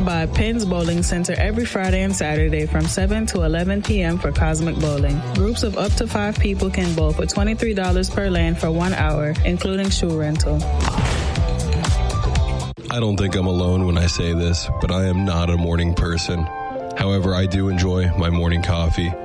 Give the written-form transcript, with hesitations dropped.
by Penn's Bowling Center every Friday and Saturday from 7 to 11 p.m. for Cosmic Bowling. Groups of up to 5 people can bowl for $23 per lane for 1 hour, including shoe rental. I don't think I'm alone when I say this, but I am not a morning person. However, I do enjoy my morning coffee.